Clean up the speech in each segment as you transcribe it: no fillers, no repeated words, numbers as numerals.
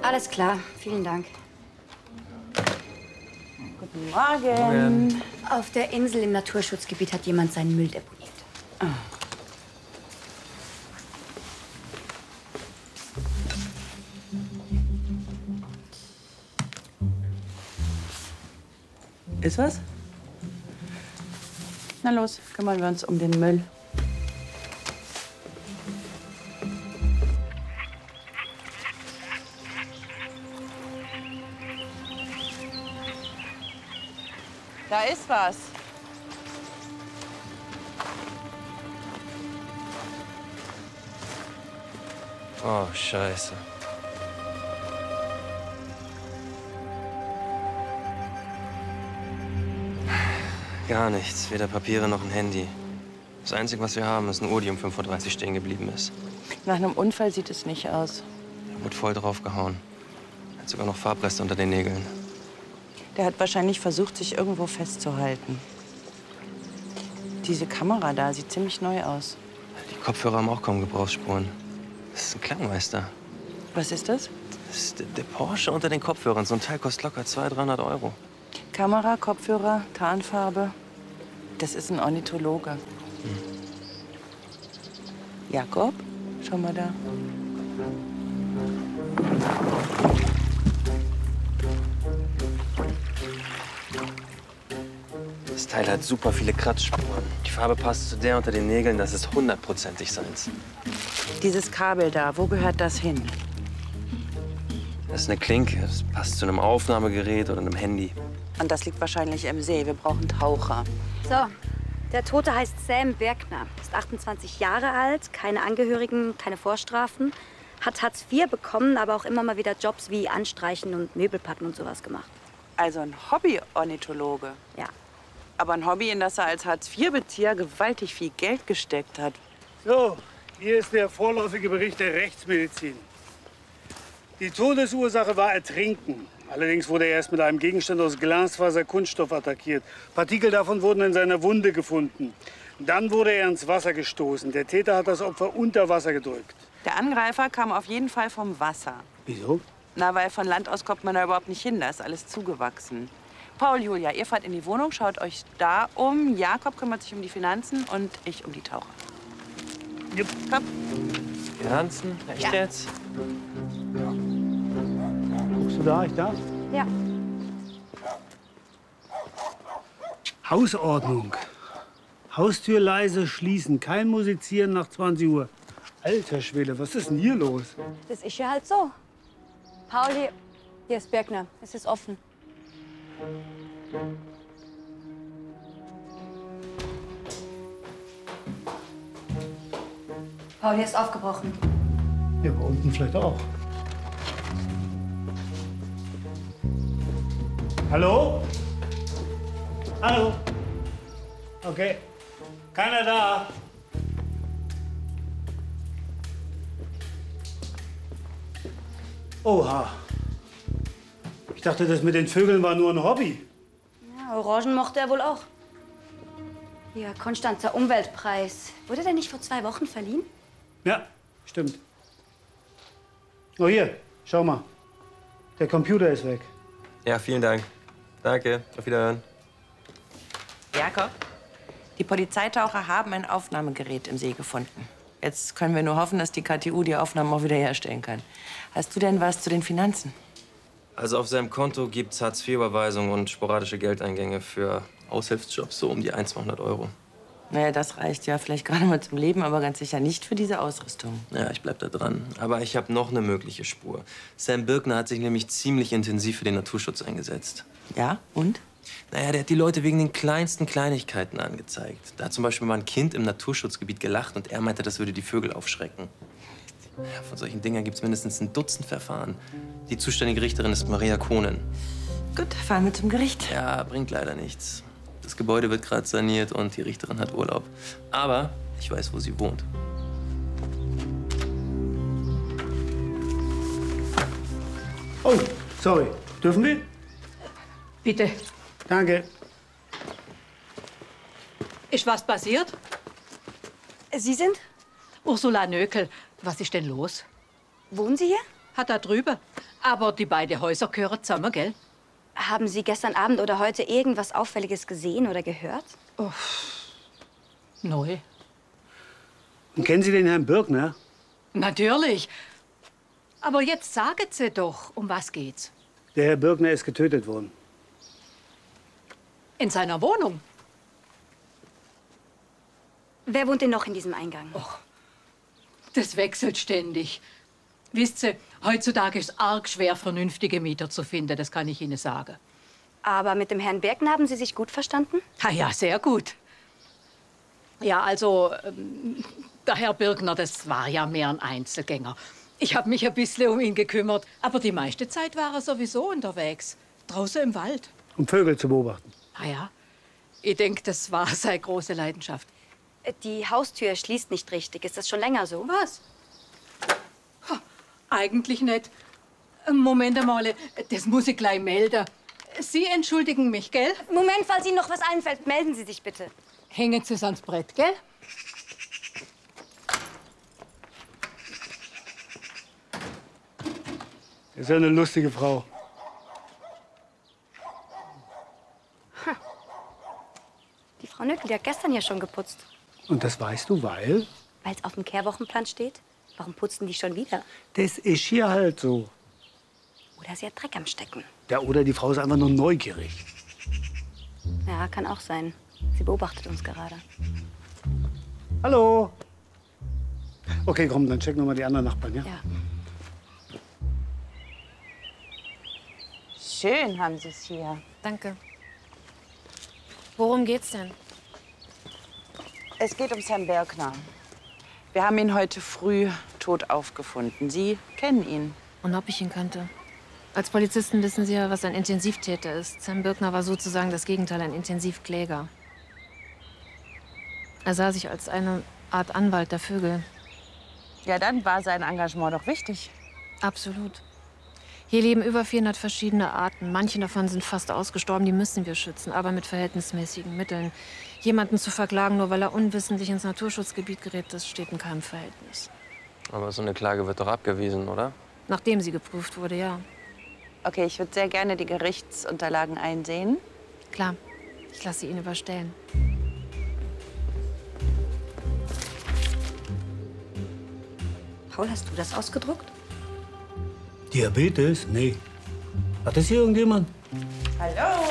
Alles klar, vielen Dank. Guten Morgen. Auf der Insel im Naturschutzgebiet hat jemand seinen Müll deponiert. Ah. Ist was? Na los, kümmern wir uns um den Müll. Da ist was. Oh, Scheiße. Gar nichts. Weder Papiere noch ein Handy. Das Einzige, was wir haben, ist eine Uhr, die um 5:30 Uhr stehen geblieben ist. Nach einem Unfall sieht es nicht aus. Er wurde voll draufgehauen. Hat sogar noch Farbreste unter den Nägeln. Der hat wahrscheinlich versucht, sich irgendwo festzuhalten. Diese Kamera da sieht ziemlich neu aus. Die Kopfhörer haben auch kaum Gebrauchsspuren. Das ist ein Klangmeister. Was ist das? Das ist der Porsche unter den Kopfhörern. So ein Teil kostet locker 200, 300 Euro. Kamera, Kopfhörer, Tarnfarbe. Das ist ein Ornithologe. Jakob, schau mal da. Das Teil hat super viele Kratzspuren. Die Farbe passt zu der unter den Nägeln. Das ist 100%ig seins. Dieses Kabel da, wo gehört das hin? Das ist eine Klinke. Das passt zu einem Aufnahmegerät oder einem Handy. Und das liegt wahrscheinlich im See. Wir brauchen Taucher. So, der Tote heißt Sam Bergner, ist 28 Jahre alt, keine Angehörigen, keine Vorstrafen, hat Hartz IV bekommen, aber auch immer mal wieder Jobs wie Anstreichen und Möbelpacken und sowas gemacht. Also ein Hobby-Ornithologe. Ja. Aber ein Hobby, in das er als Hartz-IV-Bezieher gewaltig viel Geld gesteckt hat. So, hier ist der vorläufige Bericht der Rechtsmedizin. Die Todesursache war Ertrinken. Allerdings wurde er erst mit einem Gegenstand aus Glasfaser-Kunststoff attackiert. Partikel davon wurden in seiner Wunde gefunden. Dann wurde er ins Wasser gestoßen. Der Täter hat das Opfer unter Wasser gedrückt. Der Angreifer kam auf jeden Fall vom Wasser. Wieso? Na, weil von Land aus kommt man da überhaupt nicht hin. Da ist alles zugewachsen. Paul, Julia, ihr fahrt in die Wohnung, schaut euch da um. Jakob kümmert sich um die Finanzen und ich um die Taucher. Jupp. Komm. Finanzen? Echt Ja. jetzt? Guckst du da, ich da? Ja. Hausordnung. Haustür leise schließen. Kein Musizieren nach 20 Uhr. Alter Schwede, was ist denn hier los? Das ist ja halt so. Paul, hier ist Bergner. Es ist offen. Paul, hier ist aufgebrochen. Ja, aber unten vielleicht auch. Hallo? Hallo? Okay. Keiner da? Oha. Ich dachte, das mit den Vögeln war nur ein Hobby. Ja, Orangen mochte er wohl auch. Hier, Konstanzer Umweltpreis. Wurde der nicht vor 2 Wochen verliehen? Ja, stimmt. Oh, hier, schau mal. Der Computer ist weg. Ja, vielen Dank. Danke. Auf Wiederhören. Jakob, die Polizeitaucher haben ein Aufnahmegerät im See gefunden. Jetzt können wir nur hoffen, dass die KTU die Aufnahmen auch wieder herstellen kann. Hast du denn was zu den Finanzen? Also auf seinem Konto gibt's Hartz-IV-Überweisungen und sporadische Geldeingänge für Aushilfsjobs, so um die 200 Euro. Naja, das reicht ja vielleicht gerade mal zum Leben, aber ganz sicher nicht für diese Ausrüstung. Ja, ich bleib da dran. Aber ich habe noch eine mögliche Spur. Sam Birkner hat sich nämlich ziemlich intensiv für den Naturschutz eingesetzt. Ja, und? Naja, der hat die Leute wegen den kleinsten Kleinigkeiten angezeigt. Da hat zum Beispiel mal ein Kind im Naturschutzgebiet gelacht und er meinte, das würde die Vögel aufschrecken. Ja, von solchen Dingern gibt's mindestens ein Dutzend Verfahren. Die zuständige Richterin ist Maria Kohnen. Gut, fahren wir zum Gericht. Ja, bringt leider nichts. Das Gebäude wird gerade saniert und die Richterin hat Urlaub. Aber ich weiß, wo sie wohnt. Oh, sorry. Dürfen wir? Bitte. Danke. Ist was passiert? Sie sind? Ursula Nökel. Was ist denn los? Wohnen Sie hier? Hat da drüben. Aber die beiden Häuser gehören zusammen, gell? Haben Sie gestern Abend oder heute irgendwas Auffälliges gesehen oder gehört? Neu. Und kennen Sie den Herrn Birkner? Natürlich. Aber jetzt sagen Sie doch, um was geht's? Der Herr Birkner ist getötet worden. In seiner Wohnung? Wer wohnt denn noch in diesem Eingang? Das wechselt ständig. Wisst ihr, heutzutage ist es arg schwer, vernünftige Mieter zu finden, das kann ich Ihnen sagen. Aber mit dem Herrn Birkner haben Sie sich gut verstanden? Ah ja, sehr gut. Ja, also, der Herr Birkner, das war ja mehr ein Einzelgänger. Ich habe mich ein bisschen um ihn gekümmert, aber die meiste Zeit war er sowieso unterwegs, draußen im Wald. Um Vögel zu beobachten. Ah ja, ich denke, das war seine große Leidenschaft. Die Haustür schließt nicht richtig. Ist das schon länger so? Was? Eigentlich nicht. Moment einmal, das muss ich gleich melden. Sie entschuldigen mich, gell? Moment, falls Ihnen noch was einfällt, melden Sie sich bitte. Hängen Sie es ans Brett, gell? Ist ja eine lustige Frau. Die Frau Nökel, die hat gestern ja schon geputzt. Und das weißt du, weil? Weil es auf dem Kehrwochenplan steht. Warum putzen die schon wieder? Das ist hier halt so. Oder sie hat Dreck am Stecken. Ja, oder die Frau ist einfach nur neugierig. Ja, kann auch sein. Sie beobachtet uns gerade. Hallo. Okay, komm, dann checken wir mal die anderen Nachbarn, ja? Ja. Schön haben Sie es hier. Danke. Worum geht's denn? Es geht um Sam Birkner. Wir haben ihn heute früh tot aufgefunden. Sie kennen ihn. Und ob ich ihn kannte? Als Polizisten wissen Sie ja, was ein Intensivtäter ist. Sam Birkner war sozusagen das Gegenteil, ein Intensivkläger. Er sah sich als eine Art Anwalt der Vögel. Ja, dann war sein Engagement doch wichtig. Absolut. Hier leben über 400 verschiedene Arten. Manche davon sind fast ausgestorben, die müssen wir schützen, aber mit verhältnismäßigen Mitteln. Jemanden zu verklagen, nur weil er unwissentlich ins Naturschutzgebiet gerät, das steht in keinem Verhältnis. Aber so eine Klage wird doch abgewiesen, oder? Nachdem sie geprüft wurde, ja. Okay, ich würde sehr gerne die Gerichtsunterlagen einsehen. Klar, ich lasse sie Ihnen überstellen. Paul, hast du das ausgedruckt? Diabetes? Nee. Hat das hier irgendjemand? Hallo?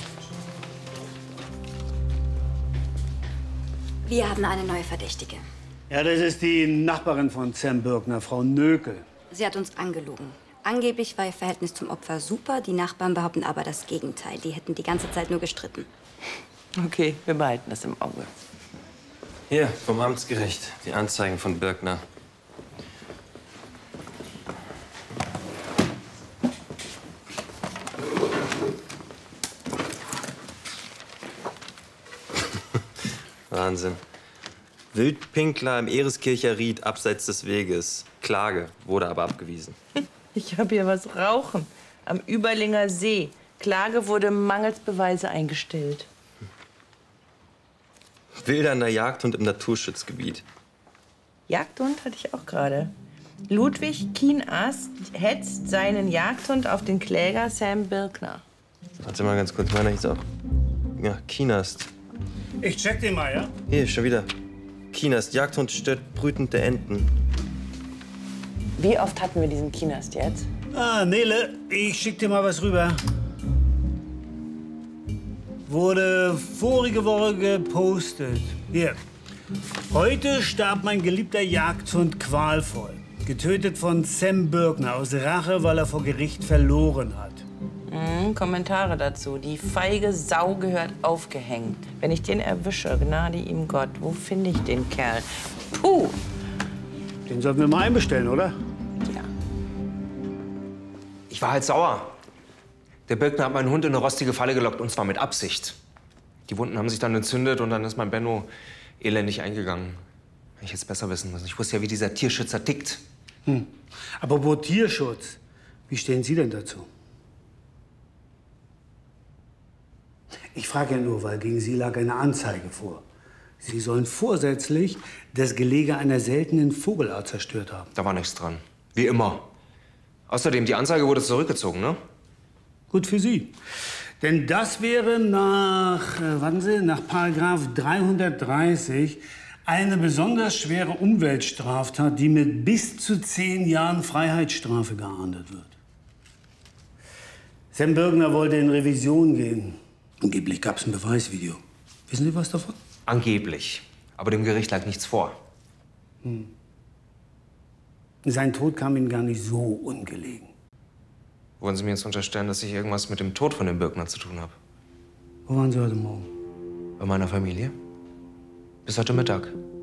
Wir haben eine neue Verdächtige. Ja, das ist die Nachbarin von Sam Birkner, Frau Nökel. Sie hat uns angelogen. Angeblich war ihr Verhältnis zum Opfer super. Die Nachbarn behaupten aber das Gegenteil. Die hätten die ganze Zeit nur gestritten. Okay, wir behalten das im Auge. Hier, vom Amtsgericht. Die Anzeigen von Birkner. Wahnsinn. Wildpinkler im Ereskircher Ried abseits des Weges. Klage, wurde aber abgewiesen. Ich habe hier was rauchen. Am Überlinger See. Klage wurde mangels Beweise eingestellt. Wildernder Jagdhund im Naturschutzgebiet. Jagdhund hatte ich auch gerade. Ludwig Kienast hetzt seinen Jagdhund auf den Kläger Sam Birkner. Warte mal ganz kurz, meiner hieß auch. Ja, Kienast. Ich check den mal, ja? Hier, schon wieder. Kienast, Jagdhund stört brütende Enten. Wie oft hatten wir diesen Kienast jetzt? Ah, Nele, ich schick dir mal was rüber. Wurde vorige Woche gepostet. Hier. Heute starb mein geliebter Jagdhund qualvoll. Getötet von Sam Birkner aus Rache, weil er vor Gericht verloren hat. Kommentare dazu. Die feige Sau gehört aufgehängt. Wenn ich den erwische, gnade ihm Gott. Wo finde ich den Kerl? Puh. Den sollten wir mal einbestellen, oder? Ja. Ich war halt sauer. Der Birkner hat meinen Hund in eine rostige Falle gelockt, und zwar mit Absicht. Die Wunden haben sich dann entzündet und dann ist mein Benno elendig eingegangen. Hätte ich jetzt besser wissen müssen. Ich wusste ja, wie dieser Tierschützer tickt. Aber wo Tierschutz? Wie stehen Sie denn dazu? Ich frage ja nur, weil gegen Sie lag eine Anzeige vor. Sie sollen vorsätzlich das Gelege einer seltenen Vogelart zerstört haben. Da war nichts dran. Wie immer. Außerdem, die Anzeige wurde zurückgezogen, ne? Gut für Sie. Denn das wäre nach, nach Paragraph 330 eine besonders schwere Umweltstraftat, die mit bis zu 10 Jahren Freiheitsstrafe geahndet wird. Sam Birkner wollte in Revision gehen. Angeblich gab es ein Beweisvideo. Wissen Sie was davon? Angeblich. Aber dem Gericht lag nichts vor. Sein Tod kam Ihnen gar nicht so ungelegen. Wollen Sie mir jetzt unterstellen, dass ich irgendwas mit dem Tod von dem Birkner zu tun habe? Wo waren Sie heute Morgen? Bei meiner Familie. Bis heute Mittag.